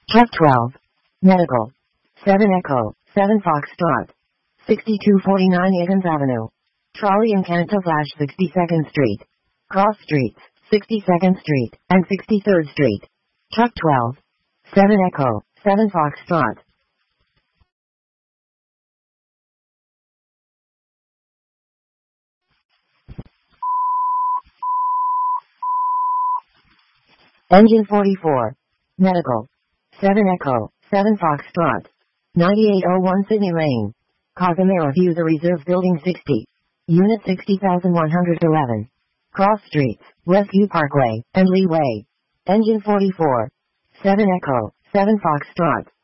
Truck 12. Medical. 7 Echo, 7 Foxtrot. 6249 Higgins Avenue. Trolley in Canada Flash 62nd Street. Cross Streets, 62nd Street, and 63rd Street. Truck 12. 7 Echo, 7 Foxtrot. Engine 44. Medical. 7 Echo, 7 Foxtrot. 9801 Sydney Lane. Casamara Views Reserve Building 60. Unit 60111. Cross Streets, Westview Parkway, and Lee Way. Engine 44. 7 Echo, 7 Foxtrot.